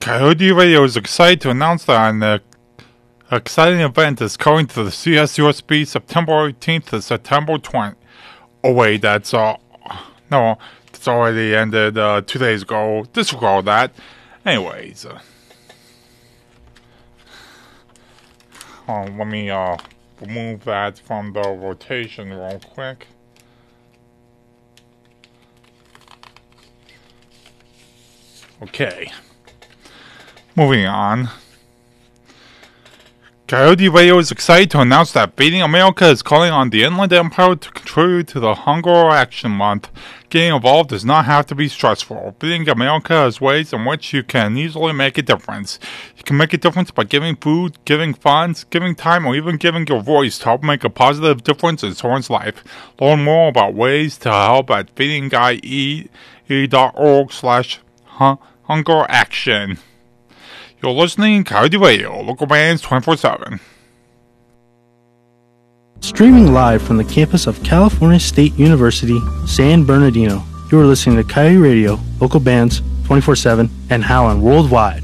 Coyote Radio is excited to announce that an exciting event is coming to the CSUSB September 18th to September 20th. Oh wait, that's already ended 2 days ago. Disregard that. Anyways, let me remove that from the rotation real quick. Okay. Moving on. Coyote Radio is excited to announce that Feeding America is calling on the Inland Empire to contribute to the Hunger Action Month. Getting involved does not have to be stressful. Feeding America has ways in which you can easily make a difference. You can make a difference by giving food, giving funds, giving time, or even giving your voice to help make a positive difference in someone's life. Learn more about ways to help at feedinguie.org/hunger-action. You're listening to Coyote Radio, local bands 24/7. Streaming live from the campus of California State University, San Bernardino. You are listening to Coyote Radio, local bands 24/7, and Howlin' worldwide.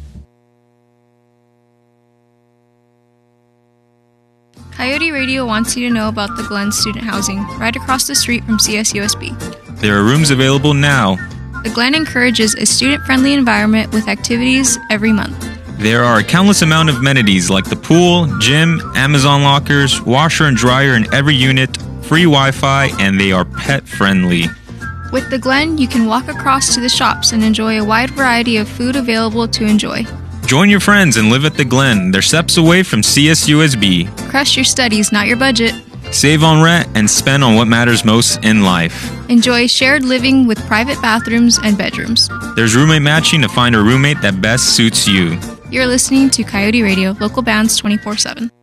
Coyote Radio wants you to know about the Glen Student Housing, right across the street from CSUSB. There are rooms available now. The Glen encourages a student-friendly environment with activities every month. There are a countless amount of amenities like the pool, gym, Amazon lockers, washer and dryer in every unit, free Wi-Fi, and they are pet-friendly. With the Glen, you can walk across to the shops and enjoy a wide variety of food available to enjoy. Join your friends and live at the Glen. They're steps away from CSUSB. Crush your studies, not your budget. Save on rent and spend on what matters most in life. Enjoy shared living with private bathrooms and bedrooms. There's roommate matching to find a roommate that best suits you. You're listening to Coyote Radio, local bands 24/7.